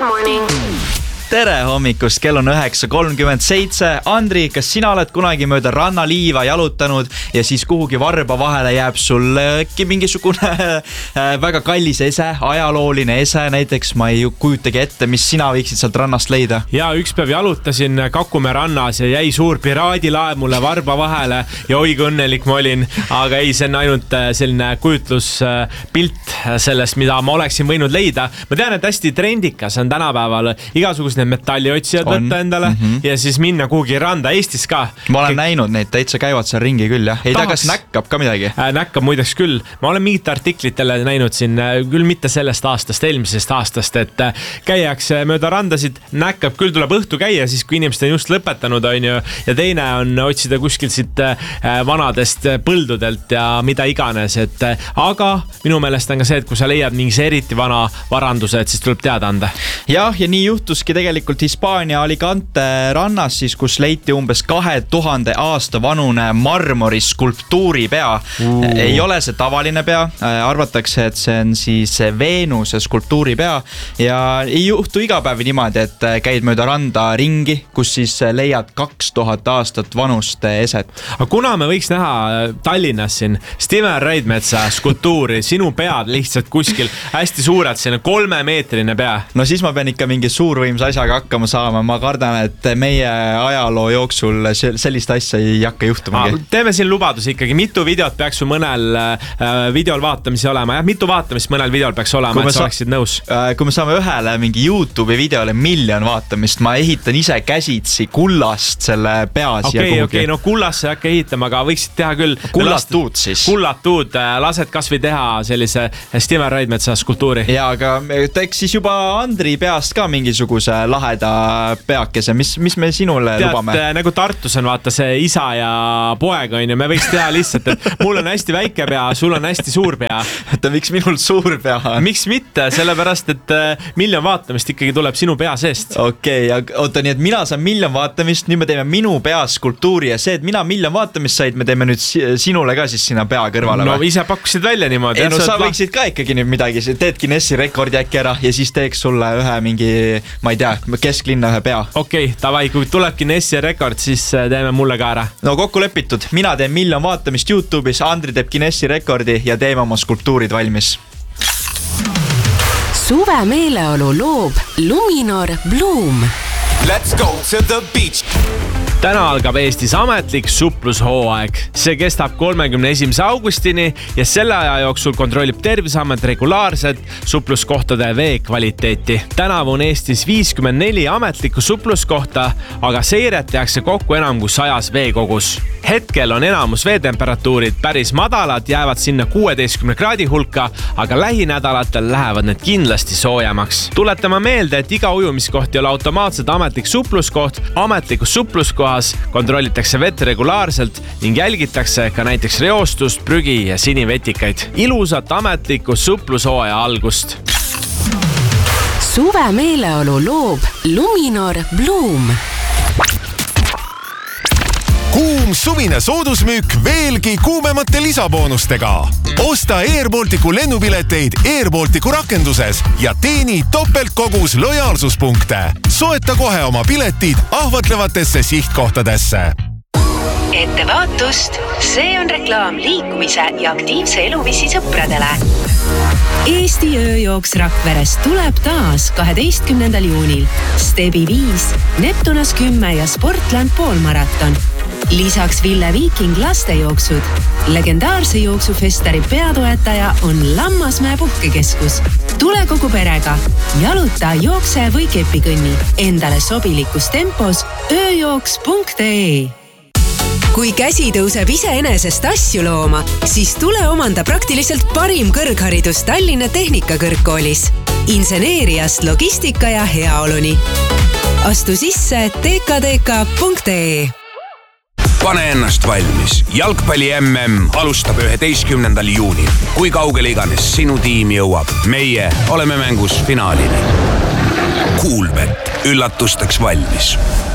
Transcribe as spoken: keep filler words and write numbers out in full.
Good morning. Tere hommikust, kell on üheksa kolmkümmend seitse. Andri, kas sina oled kunagi mööda rannaliiva jalutanud ja siis kuhugi varba vahele jääb sul äkki mingisugune väga kallis ese, ajalooline ese näiteks, ma ei kujutagi ette, mis sina võiksid sealt rannast leida? Ja üks päev jalutasin Kakumäe rannas ja jäi suur piraadilaev mulle varba vahele ja oi kui õnnelik ma olin, aga ei, see on ainult selline kujutluspilt sellest, mida ma oleksin võinud leida. Ma tean, et hästi trendikas on tänapäeval igasugused need metalliotsijad võtta endale mm -hmm. ja siis minna kuhugi randa Eestis ka. Ma olen K- näinud neid, täitsa käivad seal ringi küll, jah. Ei tea, kas näkkab ka midagi? Äh, näkkab muideks küll. Ma olen mingit artiklitele näinud siin, küll mitte sellest aastast, eelmisest aastast, et käiakse mööda randasid, näkkab, küll tuleb õhtu käia, siis kui inimesed on just lõpetanud, on ju, ja teine on otsida kuskilt siit vanadest põldudelt ja mida iganes, et aga minu meelest on ka see, et kui sa leiad mingis eriti vana varanduse, et siis tuleb teada anda. Jah, ja nii juhtuski tegelikult Hispaania Alicante rannas, siis kus leiti umbes kahe tuhande aasta vanune marmori skulptuuri pea. Uh. Ei ole see tavaline pea, arvatakse, et see on siis Veenuse skulptuuri pea ja ei juhtu iga päev niimoodi, et käid mööda randa ringi, kus siis leiad kaks tuhat aastat vanust eset. Aga kuna me võiks näha Tallinnas siin Steven Raidmetsa skulptuuri, sinu pead lihtsalt kuskil hästi suured, selline kolmemeetrine pea. No siis ma pean ikka mingi suurvõimsa asjaga hakkama saama. Ma kardan, et meie ajaloo jooksul sellist asja ei hakka juhtumagi. Teeme siin lubadus ikkagi. Mitu videot peaks su mõnel äh, videol vaatamisi olema? Ja mitu vaatamist mõnel videol peaks olema, et sa oleksid nõus? Äh, kui me saame ühele mingi YouTube'i videole miljon vaatamist, ma ehitan ise käsitsi kullast selle peas okay, ja kuhugi. Okei, okay, no kullast sa ei hakka ehitama, aga võiksid teha küll. Kullatuud siis. Kullatuud, lased kas või teha sellise Steven Raidmetsa skulptuuri. Ja, aga teeks siis juba Andri peast ka mingisuguse laheda peakese, mis, mis me sinule Tead, lubame? Nagu Tartus on vaata see isa ja poeg on ja me võiks teha lihtsalt, et mul on hästi väike pea, sul on hästi suur pea. Et miks minul suur pea on? Miks mitte? Sellepärast, et miljon vaatamist ikkagi tuleb sinu pea seest. Okei, okay, oota nii, et mina saan miljon vaatamist, nüüd me teeme minu peas skulptuuri ja see, et mina miljon vaatamist said, me teeme nüüd sinule ka siis sinna pea kõrvale. No või? Ise pakkusid välja niimoodi. Ei, no sa võiksid ka ikkagi nüüd midagi, teed Guinessi rekordi äkki ära ja siis teeks sulle ühe mingi, ma ei tea, kesklinna ühe pea. Okei, okay, tavai, kui tuleb Guinessi rekord, siis teeme mulle ka ära. No kokku lepitud, mina teen miljon vaatamist YouTube'is, Andri teeb Guinessi rekordi ja teeme oma skulptuurid valmis. Suve meeleolu loob Luminor Bloom. Let's go to the beach. Täna algab Eestis ametlik suplushooaeg. See kestab kolmekümne esimese augustini ja selle aja jooksul kontrollib Terviseamet regulaarselt supluskohtade vee kvaliteeti. Tänavu on Eestis viiskümmend neli ametlikku supluskohta, aga seiret tehakse kokku enam kui sajas veekogus. Hetkel on enamus veetemperatuurid päris madalad, jäävad sinna kuueteistkümne kraadi hulka, aga lähinädalatel lähevad need kindlasti soojemaks. Tuletame meelde, et iga ujumiskoht ei ole automaatselt ametlik supluskoht. Ametlikus supluskohas kontrollitakse vett regulaarselt ning jälgitakse ka näiteks reostust, prügi ja sinivetikaid. Ilusat ametlikku suplushooaja algust. Suve meeleolu loob Luminor Bloom. Kuum suvine soodusmüük veelgi kuumemate lisaboonustega. Osta Air Balticu lennupileteid Air Balticu rakenduses ja teeni topeltkogus lojaalsuspunkte. Soeta kohe oma piletid ahvatlevatesse sihtkohtadesse. Ettevaatust, see on reklaam liikumise ja aktiivse eluviisi sõpradele. Eesti ööjooks Rakveres tuleb taas kaheteistkümnendal juunil. Stebi viis, Neptunas kümme ja Sportland poolmaraton. Lisaks Ville Viiking lastejooksud. Legendaarse jooksufestari peatoetaja on Lammasmäe puhkekeskus. Tule kogu perega. Jaluta, jookse või kepikõnni. Endale sobilikus tempos ööjooks punkt ee. Kui käsi tõuseb iseenesest asju looma, siis tule omanda praktiliselt parim kõrgharidus Tallinna Tehnikakõrgkoolis. Inseneeriast logistika ja heaoluni. Astu sisse t k d k punkt ee. Pane ennast valmis. Jalgpalli M M alustab üheteistkümnendal juunil. Kui kaugele iganes sinu tiim jõuab, meie oleme mängus finaalini. Kuulbet, üllatusteks valmis.